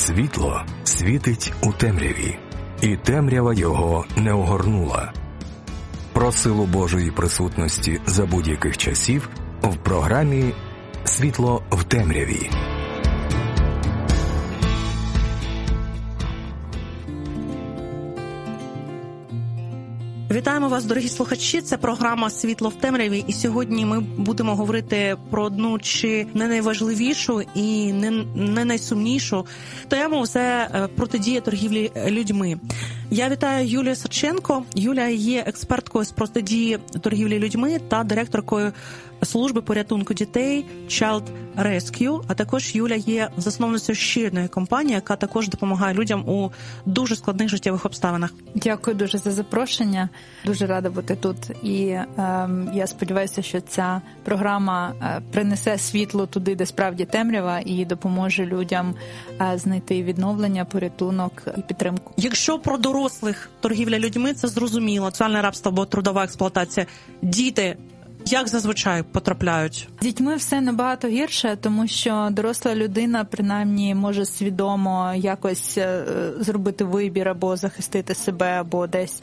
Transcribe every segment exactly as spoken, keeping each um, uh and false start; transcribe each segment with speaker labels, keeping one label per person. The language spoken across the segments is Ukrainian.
Speaker 1: Світло світить у темряві, і темрява його не огорнула. Про силу Божої присутності за будь-яких часів в програмі «Світло в темряві».
Speaker 2: Вітаємо вас, дорогі слухачі. Це програма «Світло в темряві». І сьогодні ми будемо говорити про одну чи не найважливішу і не, не найсумнішу тему – це протидія торгівлі людьми. Я вітаю Юлію Саченко. Юлія є експерткою з протидії торгівлі людьми та директоркою служби порятунку дітей Child Rescue, а також Юля є засновницею ще одної компанії, яка також допомагає людям у дуже складних життєвих обставинах.
Speaker 3: Дякую дуже за запрошення. Дуже рада бути тут. І е, я сподіваюся, що ця програма е, принесе світло туди, де справді темрява, і допоможе людям е, знайти відновлення, порятунок і підтримку.
Speaker 2: Якщо про дорослих торгівля людьми, це зрозуміло. Сексуальне рабство або трудова експлуатація. Діти як зазвичай потрапляють?
Speaker 3: З дітьми все набагато гірше, тому що доросла людина, принаймні, може свідомо якось зробити вибір або захистити себе, або десь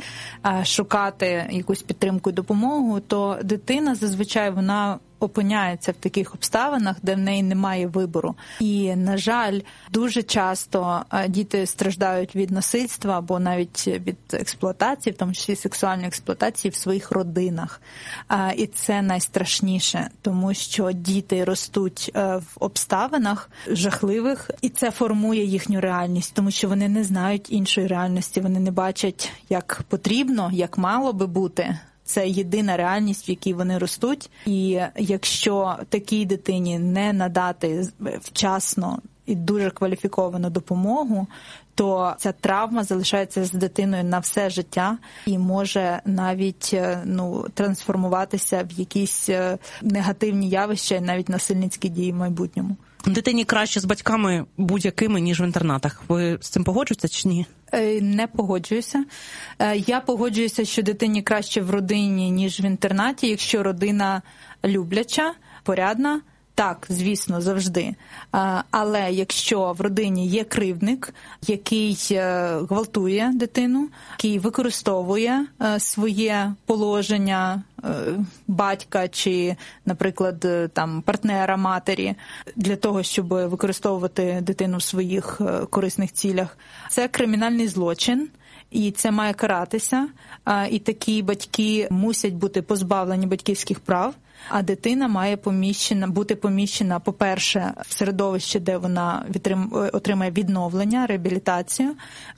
Speaker 3: шукати якусь підтримку і допомогу, то дитина зазвичай вона опиняється в таких обставинах, де в неї немає вибору. І, на жаль, дуже часто діти страждають від насильства або навіть від експлуатації, в тому числі сексуальної експлуатації в своїх родинах. І це найстрашніше, тому що діти ростуть в обставинах жахливих, і це формує їхню реальність, тому що вони не знають іншої реальності, вони не бачать, як потрібно, як мало би бути. Це єдина реальність, в якій вони ростуть. І якщо такій дитині не надати вчасно і дуже кваліфіковану допомогу, то ця травма залишається з дитиною на все життя і може навіть ну, трансформуватися в якісь негативні явища і навіть насильницькі дії в майбутньому.
Speaker 2: Дитині краще з батьками будь-якими, ніж в інтернатах. Ви з цим погоджуєтеся чи ні?
Speaker 3: Не погоджуюся. Я погоджуюся, що дитині краще в родині, ніж в інтернаті, якщо родина любляча, порядна. Так, звісно, завжди. Але якщо в родині є кривдник, який гвалтує дитину, який використовує своє положення батька чи, наприклад, там партнера матері для того, щоб використовувати дитину в своїх корисних цілях, це кримінальний злочин. І це має каратися, і такі батьки мусять бути позбавлені батьківських прав, а дитина має поміщена, бути поміщена, по-перше, в середовище, де вона отримає відновлення, реабілітацію,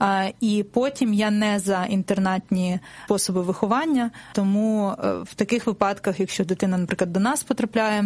Speaker 3: і потім я не за інтернатні способи виховання, тому в таких випадках, якщо дитина, наприклад, до нас потрапляє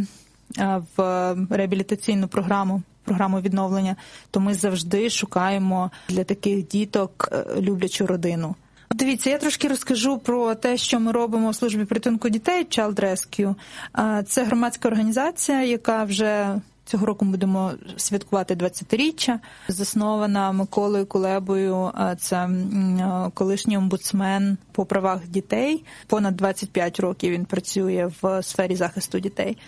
Speaker 3: в реабілітаційну програму, програму відновлення, то ми завжди шукаємо для таких діток люблячу родину. Дивіться, я трошки розкажу про те, що ми робимо в службі порятунку дітей Child Rescue. Це громадська організація, яка вже цього року будемо святкувати двадцятиріччя. Заснована Миколою Кулебою, це колишній омбудсмен по правах дітей. Понад двадцять п'ять років він працює в сфері захисту дітей.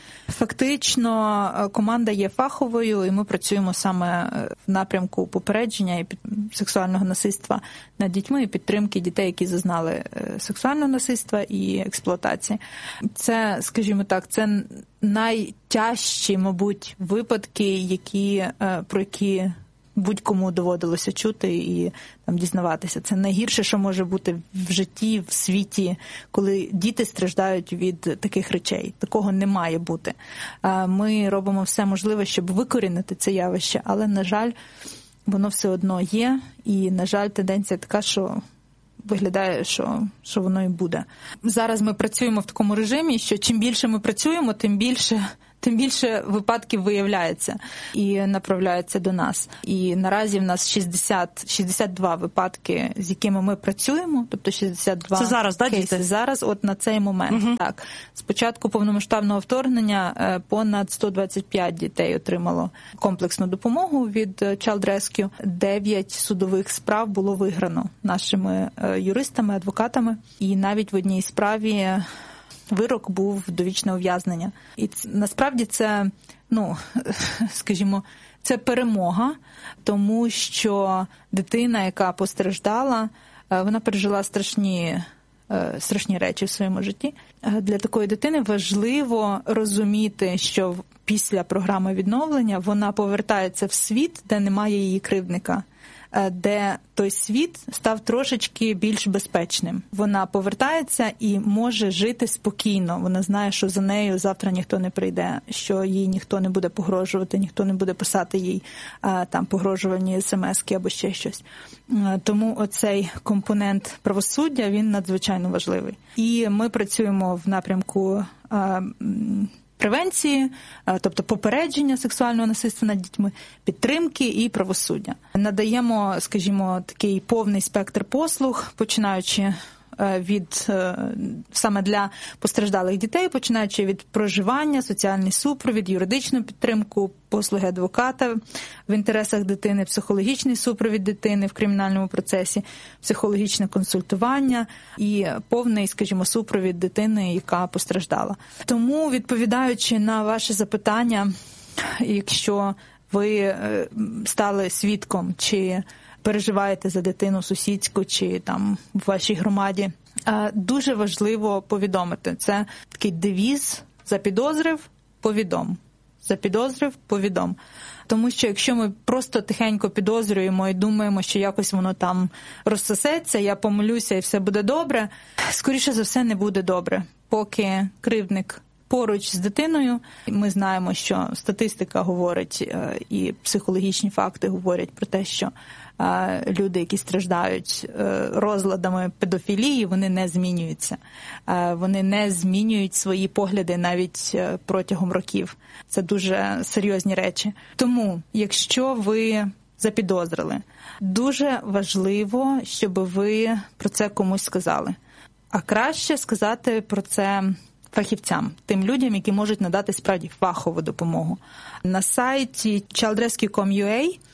Speaker 3: Фактично, команда є фаховою, і ми працюємо саме в напрямку попередження і сексуального насильства над дітьми і підтримки дітей, які зазнали сексуального насильства і експлуатації. Це, скажімо так, це найтяжчі, мабуть, випадки, які, про які будь-кому доводилося чути і там дізнаватися. Це найгірше, що може бути в житті, в світі, коли діти страждають від таких речей. Такого не має бути. Ми робимо все можливе, щоб викорінити це явище, але, на жаль, воно все одно є, і, на жаль, тенденція така, що виглядає, що, що воно і буде. Зараз ми працюємо в такому режимі, що чим більше ми працюємо, тим більше, тим більше випадків виявляється і направляється до нас. І наразі в нас шістдесят, шістдесят два випадки, з якими ми працюємо, тобто шістдесят два
Speaker 2: Це зараз, да,
Speaker 3: кейси
Speaker 2: діти?
Speaker 3: зараз, от на цей момент. Угу. Так. З початку повномасштабного вторгнення понад сто двадцять п'ять дітей отримало комплексну допомогу від Child Rescue. дев'ять судових справ було виграно нашими юристами, адвокатами. І навіть в одній справі вирок був довічне ув'язнення. І насправді це, ну, скажімо, це перемога, тому що дитина, яка постраждала, вона пережила страшні, страшні речі в своєму житті. Для такої дитини важливо розуміти, що після програми відновлення вона повертається в світ, де немає її кривдника, де той світ став трошечки більш безпечним. Вона повертається і може жити спокійно. Вона знає, що за нею завтра ніхто не прийде, що їй ніхто не буде погрожувати, ніхто не буде писати їй там погрожувальні смски або ще щось. Тому оцей компонент правосуддя, він надзвичайно важливий. І ми працюємо в напрямку превенції, тобто попередження сексуального насильства над дітьми, підтримки і правосуддя. Надаємо, скажімо, такий повний спектр послуг, починаючи від саме для постраждалих дітей, починаючи від проживання, соціальний супровід, юридичну підтримку, послуги адвоката в інтересах дитини, психологічний супровід дитини в кримінальному процесі, психологічне консультування і повний, скажімо, супровід дитини, яка постраждала. Тому, відповідаючи на ваше запитання, якщо ви стали свідком чи переживаєте за дитину сусідську чи там в вашій громаді, дуже важливо повідомити. Це такий девіз: запідозрив – повідом. Запідозрив – повідом. Тому що якщо ми просто тихенько підозрюємо і думаємо, що якось воно там розсосеться, я помилюся і все буде добре, скоріше за все не буде добре. Поки кривдник поруч з дитиною, ми знаємо, що статистика говорить і психологічні факти говорять про те, що люди, які страждають розладами педофілії, вони не змінюються. Вони не змінюють свої погляди навіть протягом років. Це дуже серйозні речі. Тому, якщо ви запідозрили, дуже важливо, щоб ви про це комусь сказали. А краще сказати про це фахівцям, тим людям, які можуть надати справді фахову допомогу. На сайті чайлд реск'ю крапка ком крапка ю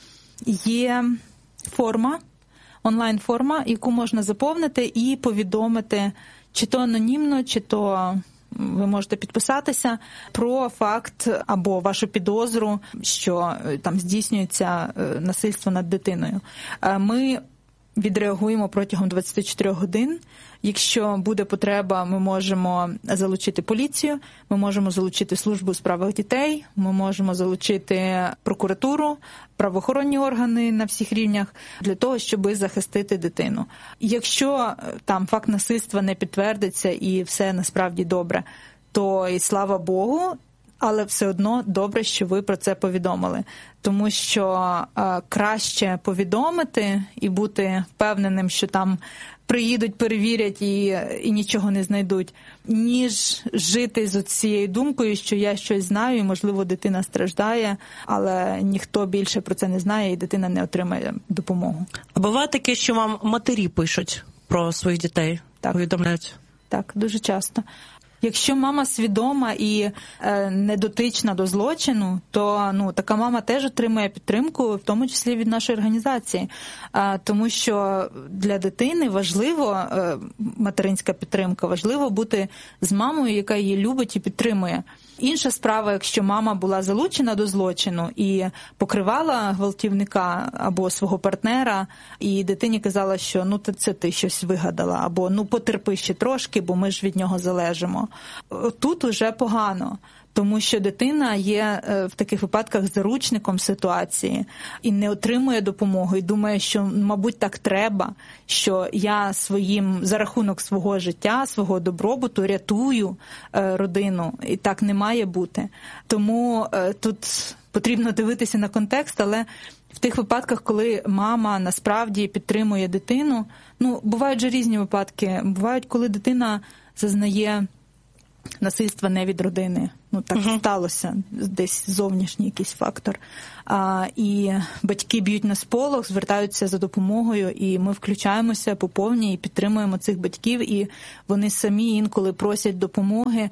Speaker 3: а є форма, онлайн-форма, яку можна заповнити і повідомити, чи то анонімно, чи то ви можете підписатися про факт або вашу підозру, що там здійснюється насильство над дитиною. Ми відреагуємо протягом двадцяти чотирьох годин. Якщо буде потреба, ми можемо залучити поліцію, ми можемо залучити службу у справах дітей, ми можемо залучити прокуратуру, правоохоронні органи на всіх рівнях для того, щоб захистити дитину. Якщо там факт насильства не підтвердиться і все насправді добре, то і слава Богу, але все одно добре, що ви про це повідомили. Тому що е, краще повідомити і бути впевненим, що там приїдуть, перевірять і, і нічого не знайдуть, ніж жити з цією думкою, що я щось знаю і, можливо, дитина страждає, але ніхто більше про це не знає і дитина не отримає допомогу.
Speaker 2: А буває таке, що вам матері пишуть про своїх дітей,
Speaker 3: так,
Speaker 2: повідомляють?
Speaker 3: Так, дуже часто. Якщо мама свідома і е, недотична до злочину, то ну така мама теж отримує підтримку, в тому числі від нашої організації. Е, тому що для дитини важливо, е, материнська підтримка, важливо бути з мамою, яка її любить і підтримує. Інша справа, якщо мама була залучена до злочину і покривала гвалтівника або свого партнера, і дитині казала, що ну це ти щось вигадала, або ну потерпи ще трошки, бо ми ж від нього залежимо. Тут уже погано, тому що дитина є в таких випадках заручником ситуації і не отримує допомоги, і думає, що, мабуть, так треба, що я своїм, за рахунок свого життя, свого добробуту рятую родину, і так не має бути. Тому тут потрібно дивитися на контекст, але в тих випадках, коли мама насправді підтримує дитину, ну, бувають же різні випадки, бувають, коли дитина зазнає насильства не від родини. Ну, так uh-huh. сталося, десь зовнішній якийсь фактор. А, і батьки б'ють на сполох, звертаються за допомогою, і ми включаємося по повній і підтримуємо цих батьків, і вони самі інколи просять допомоги, в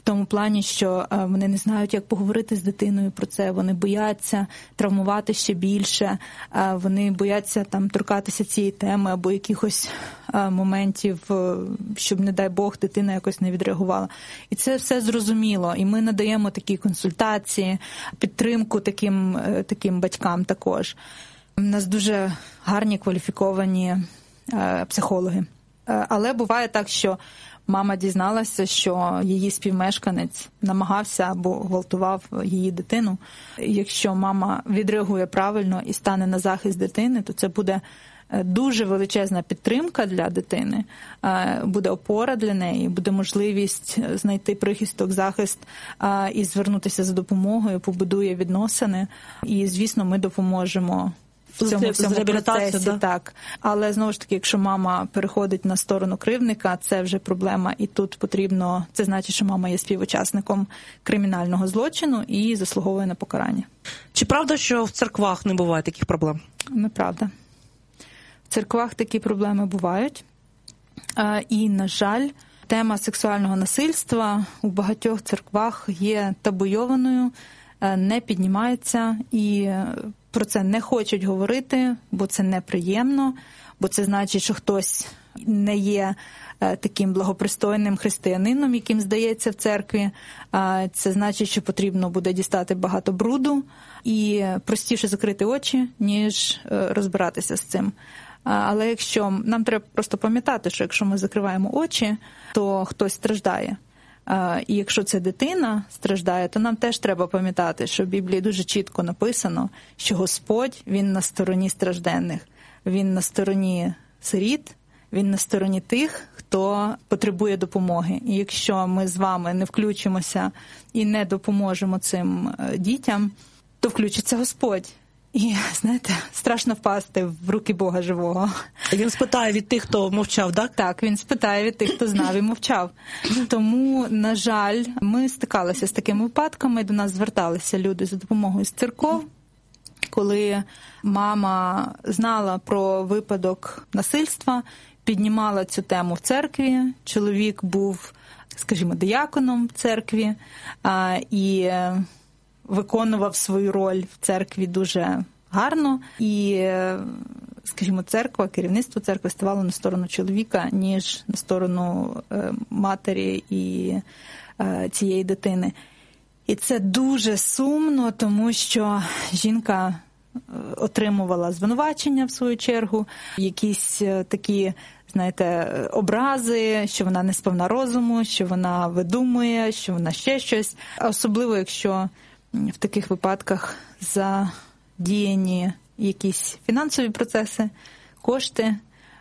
Speaker 3: тому плані, що вони не знають, як поговорити з дитиною про це, вони бояться травмувати ще більше, вони бояться там торкатися цієї теми або якихось моментів, щоб, не дай Бог, дитина якось не відреагувала. І це все зрозуміло. І ми надаємо такі консультації, підтримку таким, таким батькам також. У нас дуже гарні, кваліфіковані психологи. Але буває так, що мама дізналася, що її співмешканець намагався або гвалтував її дитину. Якщо мама відреагує правильно і стане на захист дитини, то це буде дуже величезна підтримка для дитини, буде опора для неї, буде можливість знайти прихисток, захист і звернутися за допомогою, побудує відносини. І, звісно, ми допоможемо в цьому всьому процесі, да? Так. Але, знову ж таки, якщо мама переходить на сторону кривдника, це вже проблема, і тут потрібно, це значить, що мама є співучасником кримінального злочину і заслуговує на покарання.
Speaker 2: Чи правда, що в церквах не буває таких проблем?
Speaker 3: Неправда. В церквах такі проблеми бувають. І, на жаль, тема сексуального насильства у багатьох церквах є табуйованою, не піднімається і про це не хочуть говорити, бо це неприємно, бо це значить, що хтось не є таким благопристойним християнином, яким здається в церкві. Це значить, що потрібно буде дістати багато бруду і простіше закрити очі, ніж розбиратися з цим. Але якщо нам треба просто пам'ятати, що якщо ми закриваємо очі, то хтось страждає. І якщо це дитина страждає, то нам теж треба пам'ятати, що в Біблії дуже чітко написано, що Господь, Він на стороні стражденних, Він на стороні сиріт, Він на стороні тих, хто потребує допомоги. І якщо ми з вами не включимося і не допоможемо цим дітям, то включиться Господь. І, знаєте, страшно впасти в руки Бога живого.
Speaker 2: Він спитає від тих, хто мовчав, так?
Speaker 3: Так, він спитає від тих, хто знав і мовчав. Тому, на жаль, ми стикалися з такими випадками, до нас зверталися люди за допомогою з церков, коли мама знала про випадок насильства, піднімала цю тему в церкві, чоловік був, скажімо, дияконом в церкві, і виконував свою роль в церкві дуже гарно, і, скажімо, церква, керівництво церкви ставало на сторону чоловіка, ніж на сторону матері і цієї дитини. І це дуже сумно, тому що жінка отримувала звинувачення, в свою чергу, якісь такі, знаєте, образи, що вона не сповна розуму, що вона видумує, що вона ще щось. Особливо, якщо в таких випадках задіяні якісь фінансові процеси, кошти,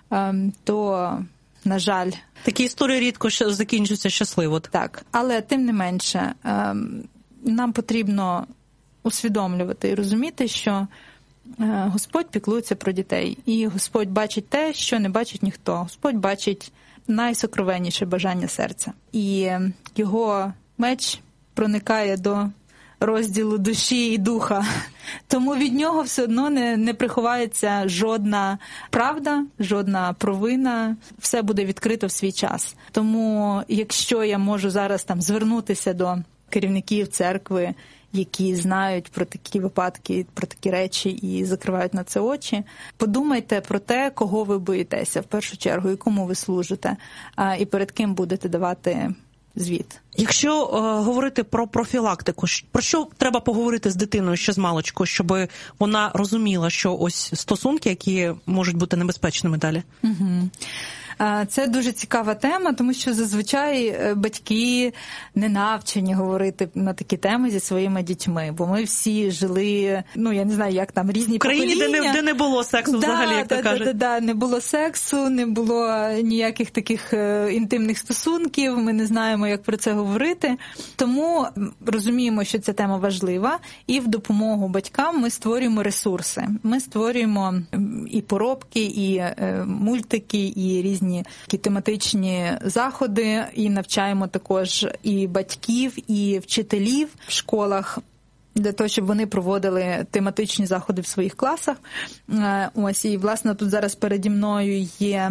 Speaker 3: то, на жаль...
Speaker 2: Такі історії рідко закінчуються щасливо.
Speaker 3: Так, але тим не менше, нам потрібно усвідомлювати і розуміти, що Господь піклується про дітей. І Господь бачить те, що не бачить ніхто. Господь бачить найсокровенніше бажання серця. І його меч проникає до розділу душі і духа. Тому від нього все одно не, не приховається жодна правда, жодна провина. Все буде відкрито в свій час. Тому якщо я можу зараз там звернутися до керівників церкви, які знають про такі випадки, про такі речі і закривають на це очі, подумайте про те, кого ви боїтеся в першу чергу і кому ви служите, і перед ким будете давати звіт.
Speaker 2: Якщо е, говорити про профілактику, про що треба поговорити з дитиною ще з маличку, щоб вона розуміла, що ось стосунки, які можуть бути небезпечними далі?
Speaker 3: Угу. Це дуже цікава тема, тому що зазвичай батьки не навчені говорити на такі теми зі своїми дітьми, бо ми всі жили, ну, я не знаю, як там, різні покоління. В
Speaker 2: країні, де не, де не було сексу да, взагалі, як
Speaker 3: да,
Speaker 2: то кажуть.
Speaker 3: Да, да, да, не було сексу, не було ніяких таких інтимних стосунків, ми не знаємо, як про це говорити. Тому розуміємо, що ця тема важлива, і в допомогу батькам ми створюємо ресурси. Ми створюємо і поробки, і мультики, і різні такі тематичні заходи, і навчаємо також і батьків, і вчителів в школах для того, щоб вони проводили тематичні заходи в своїх класах. Ось, і, власне, тут зараз переді мною є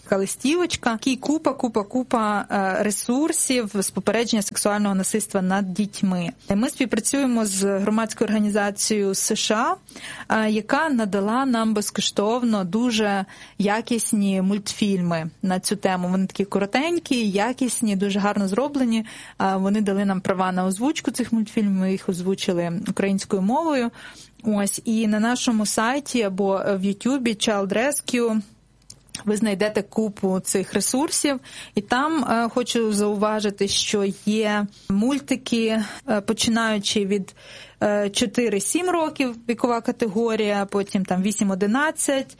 Speaker 3: така листівочка, і купа, купа, купа ресурсів з попередження сексуального насильства над дітьми. Ми співпрацюємо з громадською організацією США, яка надала нам безкоштовно дуже якісні мультфільми на цю тему. Вони такі коротенькі, якісні, дуже гарно зроблені. Вони дали нам права на озвучку цих мультфільмів, ми їх озвучили українською мовою. Ось, і на нашому сайті або в Ютубі Child Rescue ви знайдете купу цих ресурсів, і там е, хочу зауважити, що є мультики, е, починаючи від е, чотири-сім років вікова категорія, потім там вісім-одинадцять,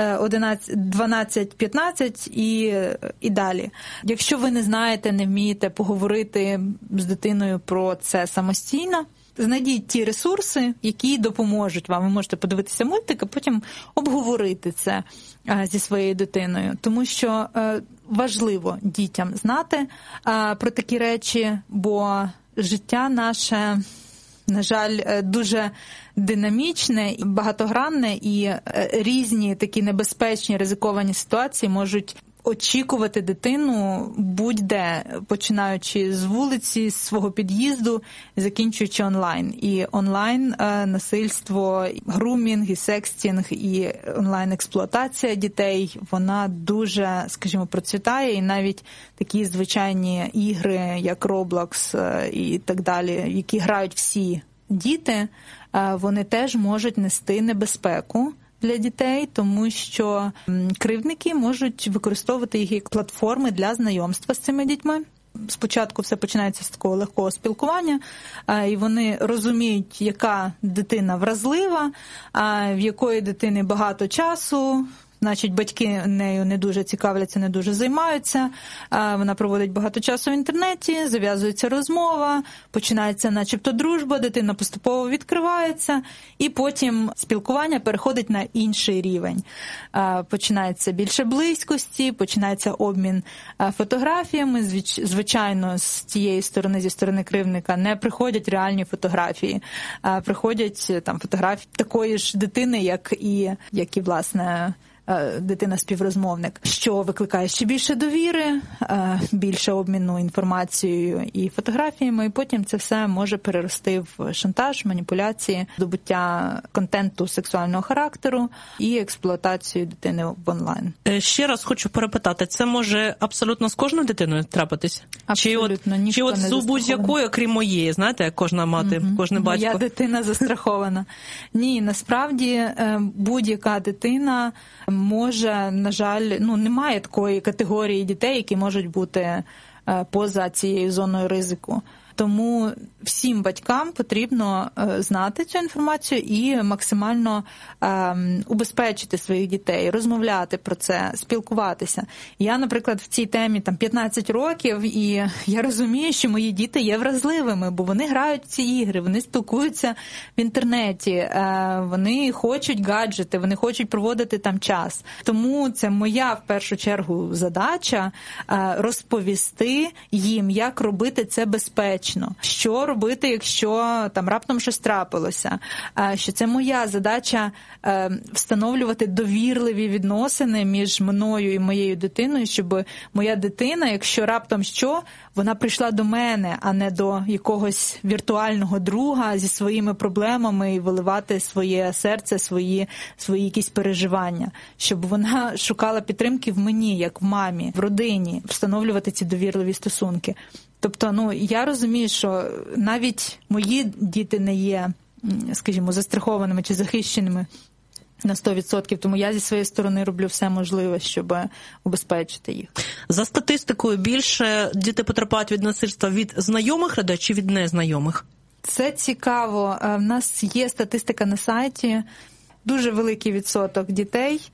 Speaker 3: дванадцять-п'ятнадцять і, і далі. Якщо ви не знаєте, не вмієте поговорити з дитиною про це самостійно, знайдіть ті ресурси, які допоможуть вам. Ви можете подивитися мультик, а потім обговорити це зі своєю дитиною. Тому що важливо дітям знати про такі речі, бо життя наше, на жаль, дуже динамічне, багатогранне, і різні такі небезпечні, ризиковані ситуації можуть очікувати дитину будь-де, починаючи з вулиці, з свого під'їзду, закінчуючи онлайн. І онлайн насильство, грумінг, і секстінг, і онлайн-експлуатація дітей, вона дуже, скажімо, процвітає, і навіть такі звичайні ігри, як Roblox і так далі, які грають всі діти, вони теж можуть нести небезпеку для дітей, тому що кривдники можуть використовувати їх як платформи для знайомства з цими дітьми. Спочатку все починається з такого легкого спілкування, і вони розуміють, яка дитина вразлива, в якої дитини багато часу, значить, батьки нею не дуже цікавляться, не дуже займаються. Вона проводить багато часу в інтернеті, зав'язується розмова, починається начебто дружба, дитина поступово відкривається, і потім спілкування переходить на інший рівень. Починається більше близькості, починається обмін фотографіями. Звичайно, з тієї сторони, зі сторони кривдника, не приходять реальні фотографії, а приходять там фотографії такої ж дитини, як і, як і власне, дитина-співрозмовник, що викликає ще більше довіри, більше обміну інформацією і фотографіями, і потім це все може перерости в шантаж, маніпуляції, здобуття контенту сексуального характеру і експлуатацію дитини в онлайн.
Speaker 2: Ще раз хочу перепитати, це може абсолютно з кожною дитиною трапитись?
Speaker 3: Абсолютно, ніхто
Speaker 2: чи от
Speaker 3: не
Speaker 2: з будь-якої, окрім моєї, знаєте, як кожна мати, mm-hmm. кожне батько?
Speaker 3: Моя дитина застрахована. Ні, насправді будь-яка дитина може, на жаль, ну, немає такої категорії дітей, які можуть бути поза цією зоною ризику. Тому всім батькам потрібно знати цю інформацію і максимально е, убезпечити своїх дітей, розмовляти про це, спілкуватися. Я, наприклад, в цій темі там п'ятнадцять років, і я розумію, що мої діти є вразливими, бо вони грають в ці ігри, вони спілкуються в інтернеті, е, вони хочуть гаджети, вони хочуть проводити там час. Тому це моя, в першу чергу, задача е, розповісти їм, як робити це безпечно. Що робити, якщо там раптом щось трапилося? Що це моя задача встановлювати довірливі відносини між мною і моєю дитиною, щоб моя дитина, якщо раптом що, вона прийшла до мене, а не до якогось віртуального друга зі своїми проблемами і виливати своє серце, свої, свої якісь переживання. Щоб вона шукала підтримки в мені, як в мамі, в родині, встановлювати ці довірливі стосунки. Тобто, ну, я розумію, що навіть мої діти не є, скажімо, застрахованими чи захищеними на сто відсотків, тому я зі своєї сторони роблю все можливе, щоб убезпечити їх.
Speaker 2: За статистикою, більше діти потерпають від насильства від знайомих людей чи від незнайомих?
Speaker 3: Це цікаво. В нас є статистика на сайті. Дуже великий відсоток дітей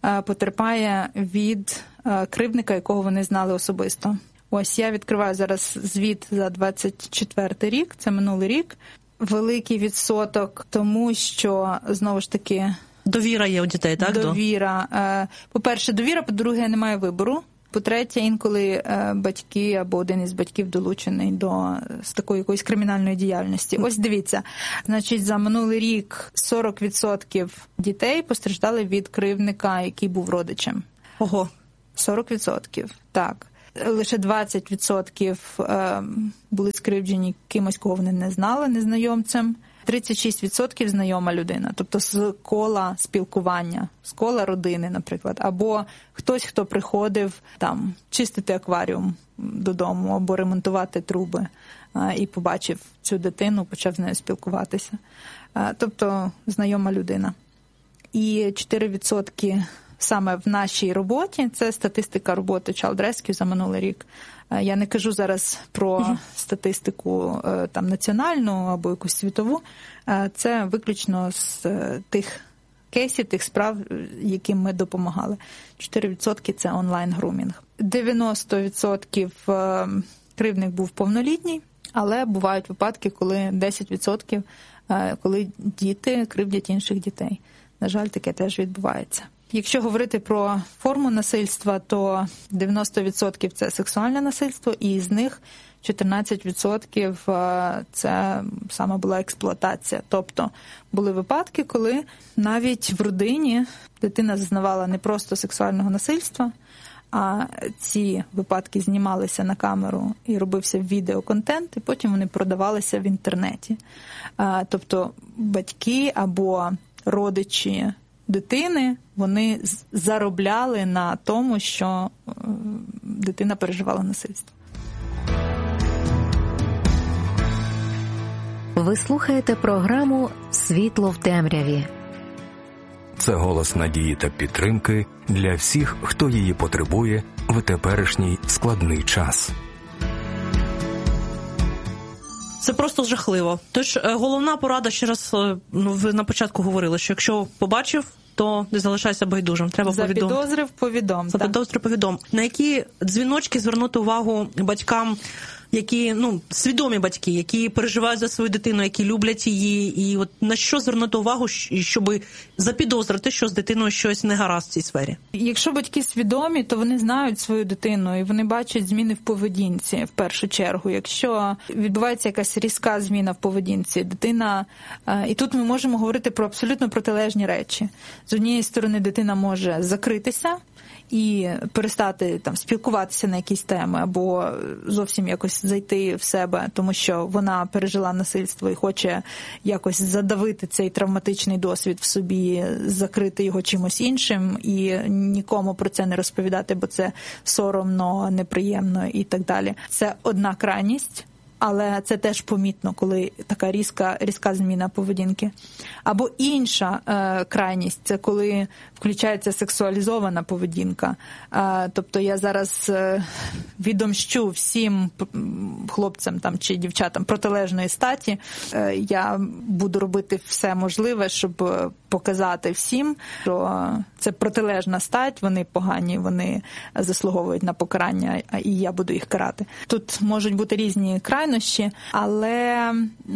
Speaker 3: потерпає від кривдника, якого вони знали особисто. Ось я відкриваю зараз звіт за двадцять четвертий рік, це минулий рік. Великий відсоток, тому що, знову ж таки...
Speaker 2: Довіра є у дітей, так?
Speaker 3: Довіра. По-перше, довіра, по-друге, немає вибору. По-третє, інколи батьки або один із батьків долучений до з такої якоїсь кримінальної діяльності. Ось дивіться, значить, за минулий рік сорок відсотків дітей постраждали від кривдника, який був родичем.
Speaker 2: Ого.
Speaker 3: сорок відсотків, так. Лише двадцять відсотків були скривджені кимось, кого вони не знали, незнайомцем. тридцять шість відсотків знайома людина, тобто з кола спілкування, з кола родини, наприклад. Або хтось, хто приходив там чистити акваріум додому, або ремонтувати труби, і побачив цю дитину, почав з нею спілкуватися. Тобто знайома людина. І чотири відсотки саме в нашій роботі, це статистика роботи Child Rescue за минулий рік. Я не кажу зараз про uh-huh. статистику там національну або якусь світову. Це виключно з тих кейсів, тих справ, яким ми допомагали. чотири відсотки – це онлайн-грумінг. дев'яносто відсотків кривдник був повнолітній, але бувають випадки, коли десять відсотків, коли діти кривдять інших дітей. На жаль, таке теж відбувається. Якщо говорити про форму насильства, то дев'яносто відсотків це сексуальне насильство, і з них чотирнадцять відсотків це саме була експлуатація. Тобто були випадки, коли навіть в родині дитина зазнавала не просто сексуального насильства, а ці випадки знімалися на камеру і робився відеоконтент, і потім вони продавалися в інтернеті. Тобто батьки або родичі дитини, вони заробляли на тому, що дитина переживала насильство.
Speaker 4: Ви слухаєте програму «Світло в темряві».
Speaker 1: Це голос надії та підтримки для всіх, хто її потребує в теперішній складний час.
Speaker 2: Це просто жахливо. Тож головна порада, ще раз, ну, ви на початку говорили, що якщо побачив, то не залишайся байдужим. Треба повідомити.
Speaker 3: Запідозрив, повідом.
Speaker 2: Запідозрив, повідом. На які дзвіночки звернути увагу батькам, які, ну, свідомі батьки, які переживають за свою дитину, які люблять її, і от на що звернути увагу, щоб запідозрити, що з дитиною щось не гаразд в цій сфері?
Speaker 3: Якщо батьки свідомі, то вони знають свою дитину, і вони бачать зміни в поведінці, в першу чергу. Якщо відбувається якась різка зміна в поведінці, дитина... І тут ми можемо говорити про абсолютно протилежні речі. З однієї сторони, дитина може закритися і перестати там спілкуватися на якісь теми, або зовсім якось зайти в себе, тому що вона пережила насильство і хоче якось задавити цей травматичний досвід в собі, закрити його чимось іншим і нікому про це не розповідати, бо це соромно, неприємно і так далі. Це одна крайність. Але це теж помітно, коли така різка, різка зміна поведінки. Або інша е, крайність – це коли включається сексуалізована поведінка. Е, тобто я зараз е, відомщу всім хлопцям там, чи дівчатам протилежної статі. Е, я буду робити все можливе, щоб показати всім, що це протилежна стать, вони погані, вони заслуговують на покарання, і я буду їх карати. Тут можуть бути різні крайнощі, але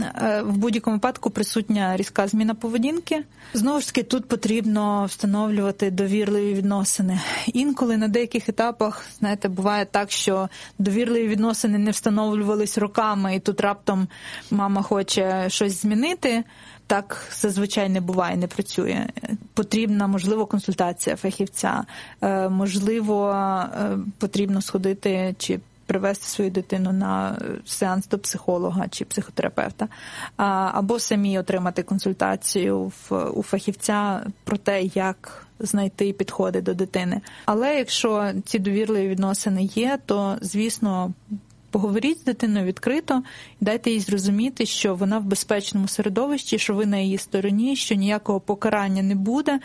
Speaker 3: в будь-якому випадку присутня різка зміна поведінки. Знову ж таки, тут потрібно встановлювати довірливі відносини. Інколи на деяких етапах, знаєте, буває так, що довірливі відносини не встановлювались роками, і тут раптом мама хоче щось змінити. Так зазвичай не буває, не працює. Потрібна, можливо, консультація фахівця, можливо, потрібно сходити чи привести свою дитину на сеанс до психолога чи психотерапевта, або самі отримати консультацію у фахівця про те, як знайти підходи до дитини. Але якщо ці довірливі відносини є, то, звісно, поговоріть з дитиною відкрито і дайте їй зрозуміти, що вона в безпечному середовищі, що ви на її стороні, що ніякого покарання не буде,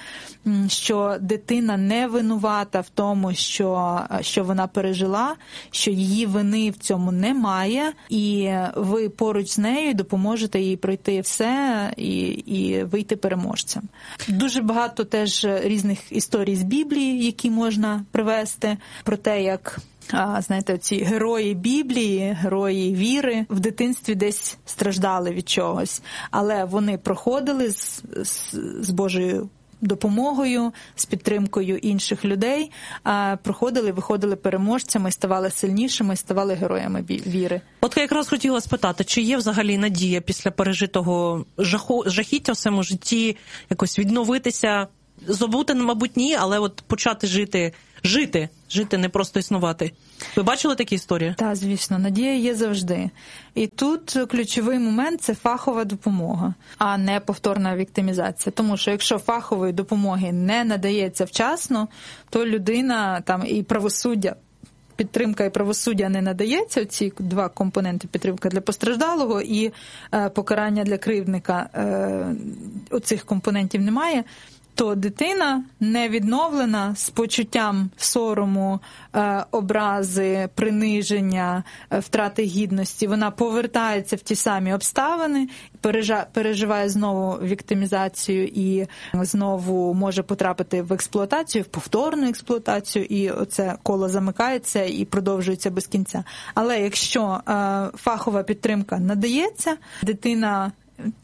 Speaker 3: що дитина не винувата в тому, що, що вона пережила, що її вини в цьому немає, і ви поруч з нею допоможете їй пройти все і, і вийти переможцем. Дуже багато теж різних історій з Біблії, які можна привести, про те, як А, знаєте, ці герої Біблії, герої віри в дитинстві десь страждали від чогось, але вони проходили з, з, з Божою допомогою, з підтримкою інших людей, а проходили, виходили переможцями, ставали сильнішими, ставали героями віри.
Speaker 2: От я якраз хотіла спитати, чи є взагалі надія після пережитого жаху, жахіття в своєму житті якось відновитися Забути, мабуть, ні, але от почати жити, жити, жити, не просто існувати. Ви бачили такі історії?
Speaker 3: Так, звісно, надія є завжди. І тут ключовий момент – це фахова допомога, а не повторна віктимізація. Тому що якщо фахової допомоги не надається вчасно, то людина там і правосуддя, підтримка і правосуддя не надається, ці два компоненти, підтримка для постраждалого і е, покарання для кривдника, е, оцих компонентів немає, то дитина не відновлена з почуттям сорому, е, образи, приниження, е, втрати гідності. Вона повертається в ті самі обставини, пережа, переживає знову віктимізацію і знову може потрапити в експлуатацію, в повторну експлуатацію, і оце коло замикається і продовжується без кінця. Але якщо е, фахова підтримка надається, дитина,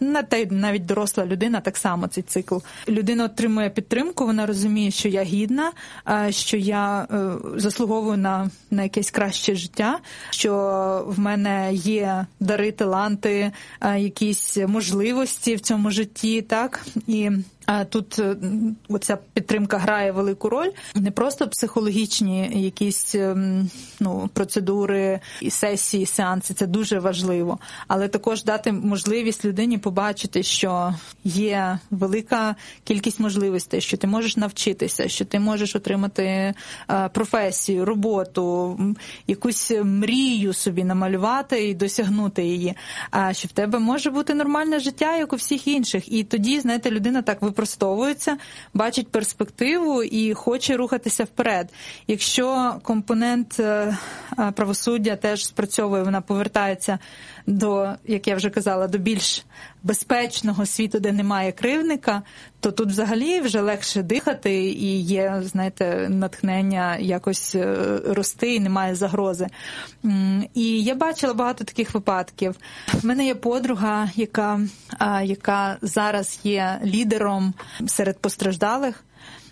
Speaker 3: навіть доросла людина, так само цей цикл. Людина отримує підтримку, вона розуміє, що я гідна, що я заслуговую на, на якесь краще життя, що в мене є дари, таланти, якісь можливості в цьому житті, так? І тут оця підтримка грає велику роль. Не просто психологічні якісь ну, процедури, і сесії, сеанси, це дуже важливо, але також дати можливість людині побачити, що є велика кількість можливостей, що ти можеш навчитися, що ти можеш отримати професію, роботу, якусь мрію собі намалювати і досягнути її, а що в тебе може бути нормальне життя, як у всіх інших. І тоді, знаєте, людина так випростовується, бачить перспективу і хоче рухатися вперед. Якщо компонент правосуддя теж спрацьовує, вона повертається до, як я вже казала, до більш безпечного світу, де немає кривдника, то тут взагалі вже легше дихати і є, знаєте, натхнення якось рости і немає загрози. І я бачила багато таких випадків. В мене є подруга, яка, яка зараз є лідером серед постраждалих,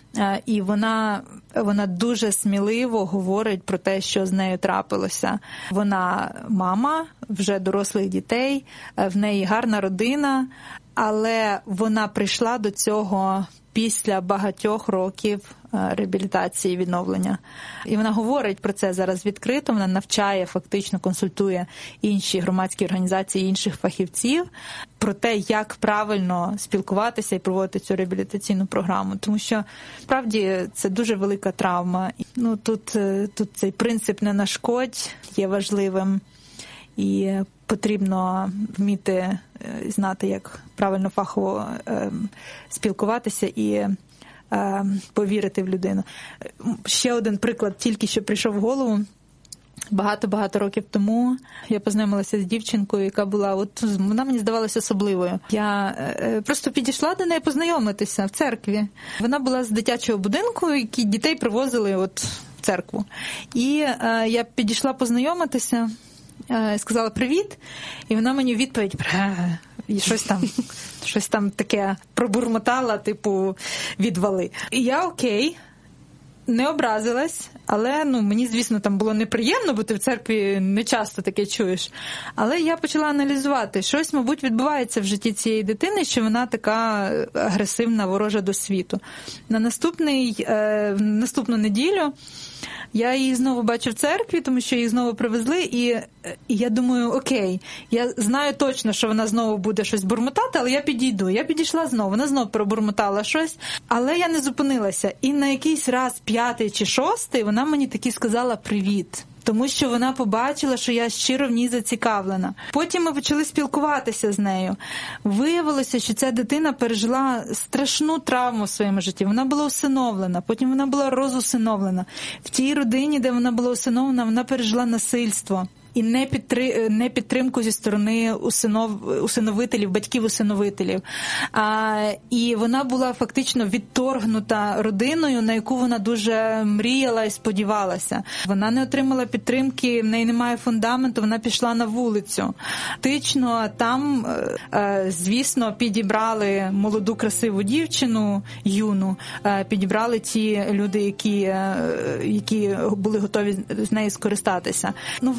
Speaker 3: і вона, вона дуже сміливо говорить про те, що з нею трапилося. Вона мама вже дорослих дітей, в неї гарна родина, але вона прийшла до цього після багатьох років реабілітації і відновлення. І вона говорить про це зараз відкрито, вона навчає, фактично консультує інші громадські організації, інших фахівців про те, як правильно спілкуватися і проводити цю реабілітаційну програму. Тому що, справді, це дуже велика травма. Ну, тут, тут цей принцип «не нашкодь» є важливим. І потрібно вміти знати, як правильно фахово е, спілкуватися і е, повірити в людину. Ще один приклад тільки що прийшов в голову. Багато-багато років тому я познайомилася з дівчинкою, яка була, от вона мені здавалася особливою. Я е, просто підійшла до неї познайомитися в церкві. Вона була з дитячого будинку, які дітей привозили от в церкву. І е, я підійшла познайомитися, сказала привіт, і вона мені в відповідь і щось там, щось там таке пробурмотала, типу відвали. І я окей, не образилась, але ну мені, звісно, там було неприємно, бо ти в церкві не часто таке чуєш. Але я почала аналізувати, щось, мабуть, відбувається в житті цієї дитини, що вона така агресивна, ворожа до світу. На наступний, е, наступну неділю я її знову бачу в церкві, тому що її знову привезли, і, і я думаю, окей, я знаю точно, що вона знову буде щось бурмотати, але я підійду. Я підійшла знову, вона знову пробурмотала щось, але я не зупинилася. І на якийсь раз, п'ятий чи шостий, вона мені таки сказала «привіт». Тому що вона побачила, що я щиро в ній зацікавлена. Потім ми почали спілкуватися з нею. Виявилося, що ця дитина пережила страшну травму в своєму житті. Вона була усиновлена, потім вона була розусиновлена. В тій родині, де вона була усиновлена, вона пережила насильство. І не, підтри... не підтримку зі сторони усинов... усиновителів, батьків-усиновителів. А, і вона була фактично відторгнута родиною, на яку вона дуже мріяла і сподівалася. Вона не отримала підтримки, в неї немає фундаменту, вона пішла на вулицю. Фактично там, звісно, підібрали молоду красиву дівчину, юну, підібрали ті люди, які, які були готові з нею скористатися. Ну, власне, щоб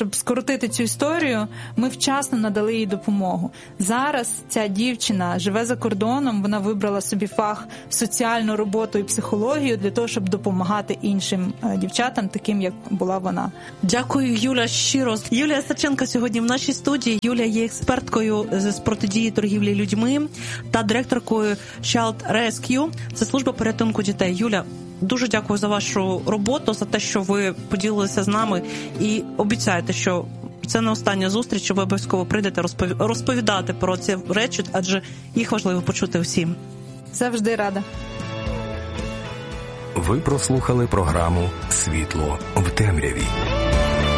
Speaker 3: щоб скоротити цю історію, ми вчасно надали їй допомогу. Зараз ця дівчина живе за кордоном, вона вибрала собі фах соціальну роботу і психологію для того, щоб допомагати іншим дівчатам, таким, як була вона.
Speaker 2: Дякую, Юля, щиро. Юлія Саченко сьогодні в нашій студії. Юля є експерткою з протидії торгівлі людьми та директоркою Child Rescue. Це служба порятунку дітей. Юля, дуже дякую за вашу роботу, за те, що ви поділилися з нами і обіцяєте, що це не остання зустріч, що ви обов'язково прийдете розповідати про ці речі, адже їх важливо почути всім.
Speaker 3: Завжди рада.
Speaker 1: Ви прослухали програму «Світло в темряві».